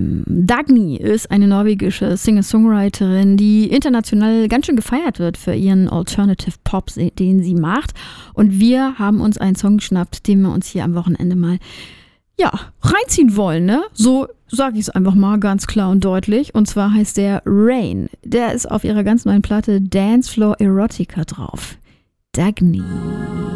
Dagny ist eine norwegische Singer-Songwriterin, die international ganz schön gefeiert wird für ihren Alternative Pop, den sie macht. Und wir haben uns einen Song geschnappt, den wir uns hier am Wochenende mal reinziehen wollen, ne? So sage ich es einfach mal ganz klar und deutlich. Und zwar heißt der Rain. Der ist auf ihrer ganz neuen Platte Dance Floor Erotica drauf. Dagny.